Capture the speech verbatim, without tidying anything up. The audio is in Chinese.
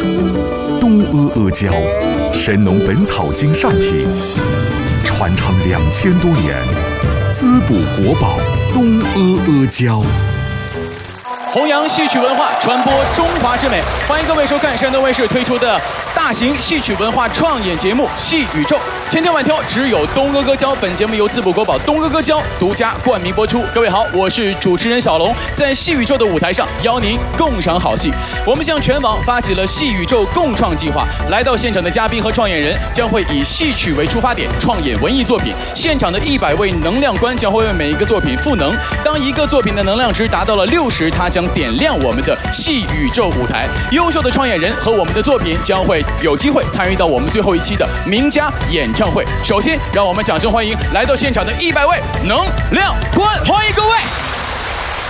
东阿阿胶，神农本草经上品，传承两千多年，滋补国宝东阿阿胶。 弘扬戏曲文化，传播中华之美。欢迎各位收看山东卫视推出的大型戏曲文化创演节目《戏宇宙》，千挑万挑，只有东阿阿胶。本节目由滋补国宝东阿阿胶独家冠名播出。各位好，我是主持人小龙，在戏宇宙的舞台上邀您共赏好戏。我们向全网发起了戏宇宙共创计划，来到现场的嘉宾和创演人将会以戏曲为出发点，创演文艺作品。现场的一百位能量官将会为每一个作品赋能。当一个作品的能量值达到了六十，它将点亮我们的戏宇宙舞台。优秀的创演人和我们的作品将会有机会参与到我们最后一期的名家演唱会。首先，让我们掌声欢迎来到现场的一百位能量官，欢迎各位！